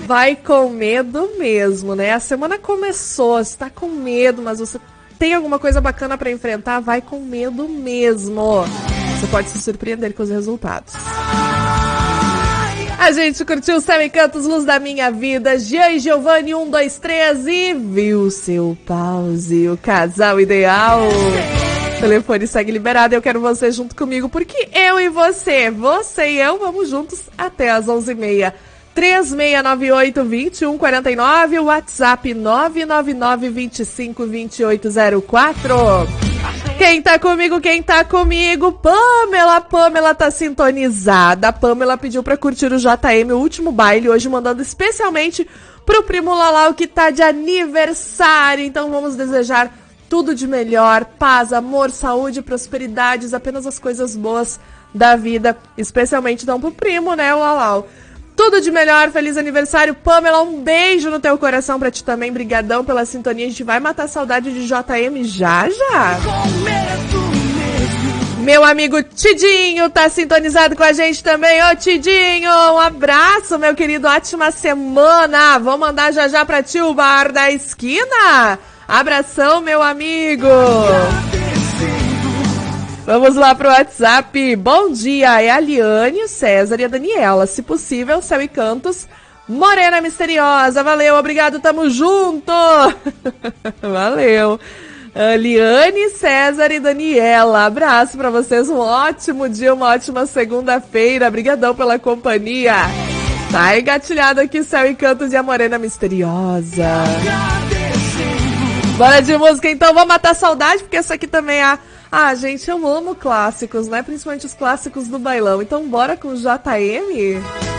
vai com medo mesmo, né? A semana começou, você tá com medo, mas você tem alguma coisa bacana pra enfrentar, vai com medo mesmo. Você pode se surpreender com os resultados. A gente curtiu o Céu e Cantos, Luz da Minha Vida, Jean e Giovanni, 1, 2, 3 e viu seu pause, o casal ideal. O telefone segue liberado e eu quero você junto comigo, porque eu e você e eu, vamos juntos até as 11h30. 3698-2149, WhatsApp 999-25-2804. Quem tá comigo? Pamela tá sintonizada. A Pamela pediu pra curtir o JM, o último baile, hoje mandando especialmente pro primo Lalau que tá de aniversário. Então vamos desejar tudo de melhor, paz, amor, saúde, prosperidades, apenas as coisas boas da vida, especialmente então pro primo, né, o Lalau. Tudo de melhor, feliz aniversário, Pamela, um beijo no teu coração pra ti também, brigadão pela sintonia, a gente vai matar a saudade de JM já. Meu amigo Tidinho tá sintonizado com a gente também, ô Tidinho, um abraço, meu querido, ótima semana, vou mandar já pra ti o Bar da Esquina, abração, meu amigo. Vamos lá pro WhatsApp. Bom dia, é a Liane, o César e a Daniela. Se possível, Céu e Cantos, Morena Misteriosa. Valeu, obrigado, tamo junto. Valeu. Liane, César e Daniela. Abraço pra vocês, um ótimo dia, uma ótima segunda-feira. Obrigadão pela companhia. Tá engatilhado aqui, Céu e Cantos e a Morena Misteriosa. Bora de música, então. Vamos matar a saudade, porque essa aqui também é gente, eu amo clássicos, né? Principalmente os clássicos do bailão. Então, bora com o JM.